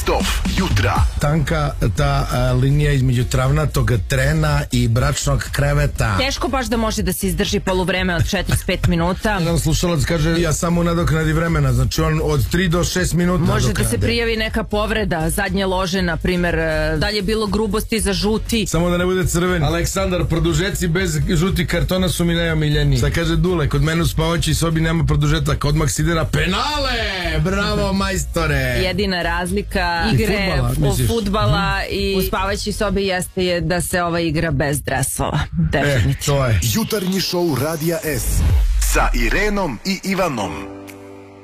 Best-of jutra. Tanka ta linija između travnatog trena i bračnog kreveta. Teško baš da može da se izdrži poluvreme od 4-5 minuta. Jedan slušalac kaže ja samo nadoknadi vremena, znači on od 3 do 6 minuta može nadoknade. da se prijavi neka povreda, zadnje lože na primer, da li je bilo grubosti za žuti. Samo da ne bude crveni. Aleksandar, produžeci bez žutih kartona su mi najomiljeniji. Šta kaže Dule, kod mene u spavaćoj sobi nema produžetaka, odmah se ide na penale. Bravo majstore. Jedina razlika igre fudbala i u spavaćoj sobi jeste da se ova igra bez dresova. Definitivno. To je. Jutarnji šou Radija S sa Irenom i Ivanom.